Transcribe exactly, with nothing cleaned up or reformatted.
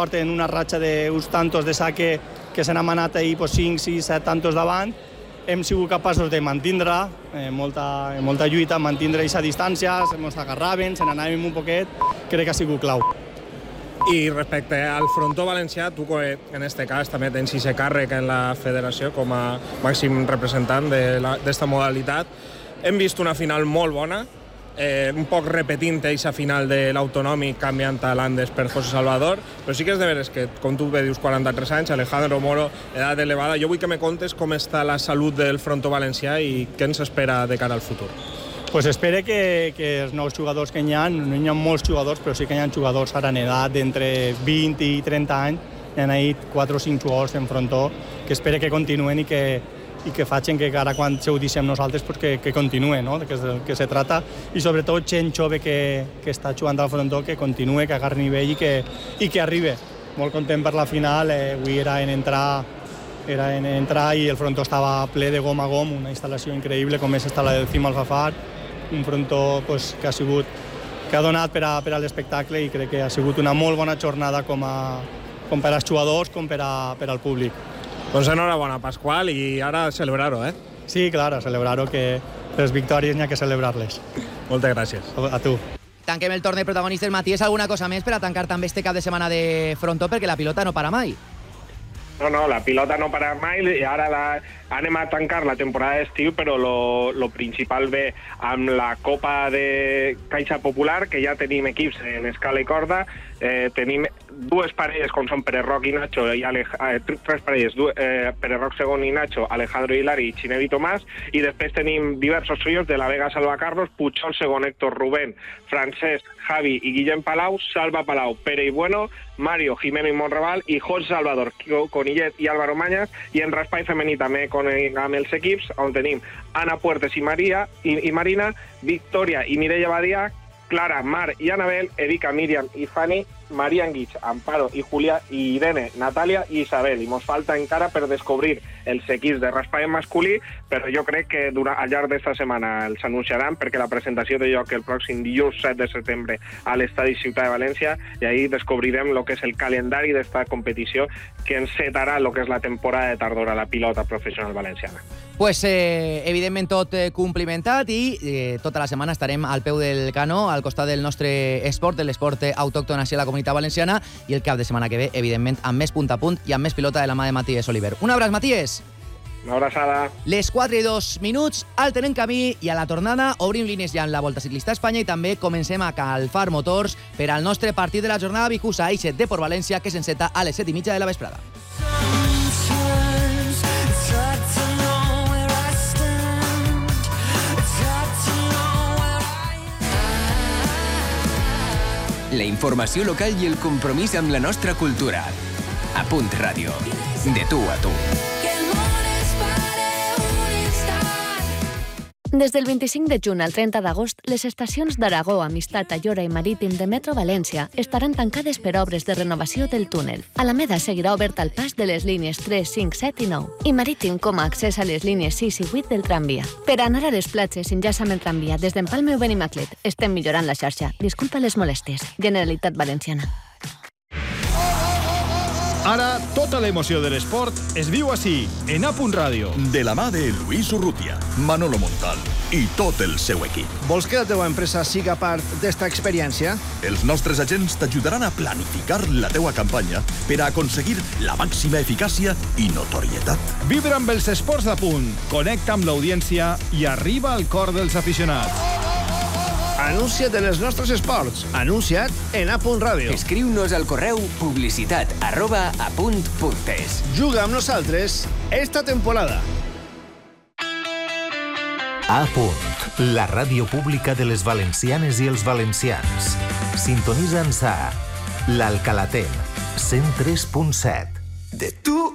sort en una ratxa d'uns tantos de saque que se n'han anat ahir pues, cinc, sis, set tantos davant. Hem sigut capaços de mantindre eh, molta, molta lluita, mantindre aquesta distància, ens agarraven, se n'anàvem un poquet, crec que ha sigut clau. I respecte al frontó valencià, tu en este cas també tens aquest càrrec en la federació com a màxim representant d'esta modalitat. Hem vist una final molt bona, Eh, un poc repetint aquesta final de l'autonòmic canviant a l'Andes per José Salvador, però sí que és de veres que, com tu bé dius, quaranta-tres anys, Alejandro Moro, edat elevada. Jo vull que me contes com està la salut del frontó valencià i què ens espera de cara al futur. Pues espero que, que els nous jugadors que hi ha, no hi ha molts jugadors, però sí que hi ha jugadors ara en edat d'entre vint i trenta anys, hi ha hagut quatre o cinc jugadors en frontó, que espero que continuen i que i que facin que ara quan ho deixem nosaltres pues que, que continuï, no? que, és que se trata, i sobretot gent jove que, que està jugant al frontó que continuï, que agarri nivell i que, i que arribi. Molt content per la final, eh, avui era en entrar era en entrar i el frontó estava ple de gom a gom, una instal·lació increïble com és esta la del Cim Alfafar, un frontó pues, que ha sigut que ha donat per a, per a l'espectacle i crec que ha sigut una molt bona jornada com, a, com per als jugadors com per, a, per al públic. Doncs enhorabona, Pasqual, i ara a celebrar-ho, eh? Sí, clar, a celebrar-ho, que les victòries n'hi ha que celebrar-les. Moltes gràcies. A tu. Tanquem el torn de protagonistes. Matías, alguna cosa més per a tancar també este cap de setmana de frontó, perquè la pilota no para mai. No, no, la pilota no para mai i ara la, anem a tancar la temporada d'estiu, però lo, lo principal ve amb la Copa de Caixa Popular, que ja tenim equips en escala i corda. Eh, tenim dues parelles, com són Pere Roc i Nacho, i Alej eh, tres parelles, du eh, Pere Roc segon i Nacho, Alejandro Hilari i Xinevi Tomàs, i després tenim diversos trios de la Vega Salva Carlos, Puigol segon, Héctor Rubén, Francesc, Javi i Guillem Palau, Salva Palau, Pere i Bueno, Mario, Jimeno i Monreval, i José Salvador, Conillet i Álvaro Mañas, i en raspall femení també amb els equips, on tenim Ana Puertes i, Maria, i, i Marina, Victòria i Mireia Badia, Clara, Mar i Anabel, Erika, Míriam i Fanny, Maria Anguich, Amparo i Julià, i Irene, Natàlia i Isabel. I mos falta encara per descobrir els equips de raspall masculí, però jo crec que durant, al llarg d'esta setmana els anunciaran, perquè la presentació té lloc el pròxim dilluns set de setembre a l'Estadi Ciutat de València, i ahí descobrirem el que és el calendari d'esta competició que encetarà el que és la temporada de tardor a la pilota professional valenciana. Pues eh, evidentment tot eh, complimentat i eh, tota la setmana estarem al peu del canó, al costat del nostre esport, de l'esport autòcton a la comunitat valenciana, i el cap de setmana que ve, evidentment, amb més punt a punt i amb més pilota de la mà de Matías Oliver. Un abraç, Matías! Una abraçada. Les quatre i dos minuts, al tenen camí, i a la tornada obrim línies ja en la Volta Ciclista a Espanya i també comencem a calfar motors per al nostre partit de la jornada Vicusa Aixet Deport València, que s'enceta a les set i mitja de la vesprada. La informació local i el compromís amb la nostra cultura. A Punt Ràdio. De tu a tu. Des del vint-i-cinc de juny al trenta d'agost, les estacions d'Aragó, Amistat, Ayora i Marítim de Metro València estaran tancades per obres de renovació del túnel. Alameda seguirà obert al pas de les línies tres, cinc, set i nou, i Marítim com a accés a les línies sis i vuit del tramvia. Per anar a les platges, enllaça amb el tramvia des d'Empalme o Benimaclet. Estem millorant la xarxa. Disculpa les molèsties. Generalitat Valenciana. Ara, tota l'emoció de l'esport es viu així, en A Punt Ràdio. De la mà de Luis Urrutia, Manolo Montal i tot el seu equip. Vols que la teva empresa siga part d'esta experiència? Els nostres agents t'ajudaran a planificar la teua campanya per a aconseguir la màxima eficàcia i notorietat. Vibra amb els esports d'A Punt, connecta amb l'audiència i arriba al cor dels aficionats. Anuncia't en els nostres esports. Anuncia't en A Punt Ràdio. Escriu-nos al correu publicitat arroba apunt.es. Juga amb nosaltres esta temporada. A Punt, la ràdio pública de les valencianes i els valencians. Sintonitza'ns a l'Alcalaten, cent tres punt set. De tu